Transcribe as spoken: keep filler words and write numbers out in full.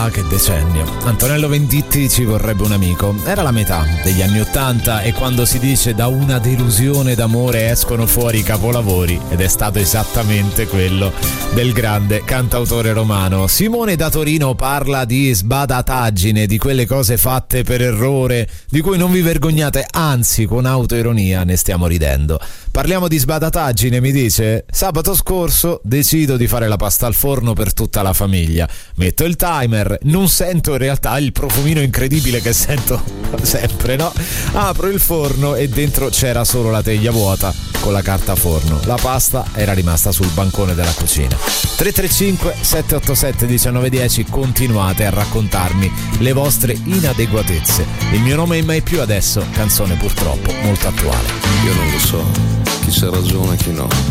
che decennio. Antonello Venditti ci vorrebbe un amico. Era la metà degli anni Ottanta e quando si dice da una delusione d'amore escono fuori i capolavori, ed è stato esattamente quello del grande cantautore romano. Simone da Torino parla di sbadataggine, di quelle cose fatte per errore, di cui non vi vergognate, anzi con autoironia ne stiamo ridendo. Parliamo di sbadataggine, mi dice? Sabato scorso decido di fare la pasta al forno per tutta la famiglia. Metto il timer, non sento in realtà il profumino incredibile che sento sempre, no? Apro il forno e dentro c'era solo la teglia vuota con la carta forno. La pasta era rimasta sul bancone della cucina. tre tre cinque sette otto sette uno nove uno zero, continuate a raccontarmi le vostre inadeguatezze. Il mio nome è Mai Più Adesso, canzone purtroppo molto attuale. Io non lo so chi c'ha ragione e chi no.